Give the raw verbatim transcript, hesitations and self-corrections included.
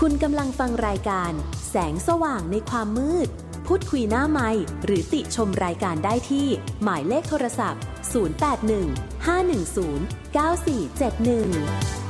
คุณกำลังฟังรายการแสงสว่างในความมืดพูดคุยหน้าไมค์หรือติชมรายการได้ที่หมายเลขโทรศัพท์ศูนย์ แปด หนึ่ง ห้า หนึ่ง ศูนย์ เก้า สี่ เจ็ด หนึ่ง